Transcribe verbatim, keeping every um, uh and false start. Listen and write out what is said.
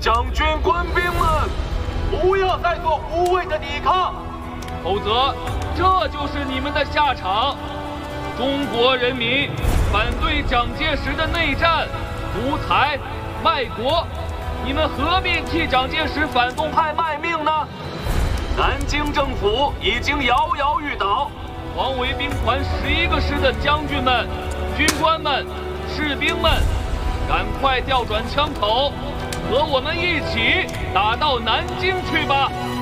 将军官兵们，不要再做无谓的抵抗， 否则这就是你们的下场。中国人民反对蒋介石的内战、独裁、卖国，你们何必替蒋介石反动派卖命呢？南京政府已经摇摇欲倒，黄维兵团十一个师的将军们、军官们、士兵们，赶快调转枪口，和我们一起打到南京去吧！